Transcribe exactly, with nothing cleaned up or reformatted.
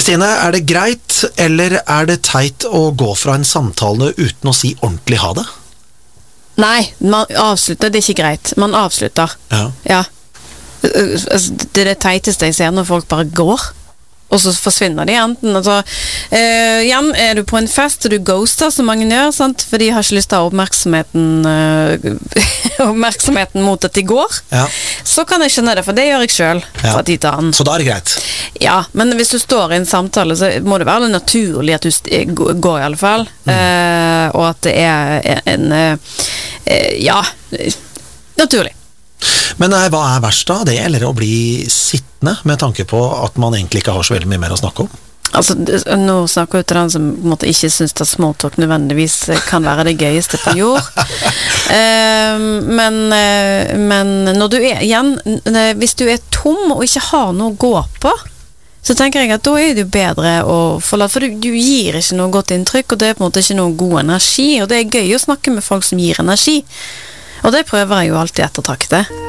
Kristine, er det greit, eller er det teit å gå fra en samtale uten å si ordentlig ha det? Nei, man avslutter, det er ikke greit. Man avslutter. Ja. Ja. Det er det teiteste jeg ser når folk bare går. Og så forsvinner de enten altså, eh, igjen er du på en fest og du ghoster som mange gjør, sant? For de har ikke lyst til å ha oppmerksomheten uh, oppmerksomheten mot at de går, ja. Så kan jeg skjønne det, for det gjør jeg selv fra tid til annen. Så da er det greit? Ja, men hvis du står i en samtale så må det være naturlig at du går i alle fall, mm. uh, og at det er en uh, uh, ja, naturlig. Men nei, hva er verst da? Det gjelder å bli sittende med tanke på at man egentlig ikke har så veldig mye mer å snakke om. Altså, nå snakker jeg til den som måtte ikke synes at smalltalk nødvendigvis kan være det gøyeste på jord. uh, men, uh, men når du er igjen, hvis du er tom og ikke har noe å gå på, så tenker jeg at da er det jo bedre å forlate, for du, du gir ikke noe godt inntrykk, og det er på en måte ikke noe god energi, og det er gøy å snakke med folk som gir energi. Og det prøver jeg jo alltid ettertrakte.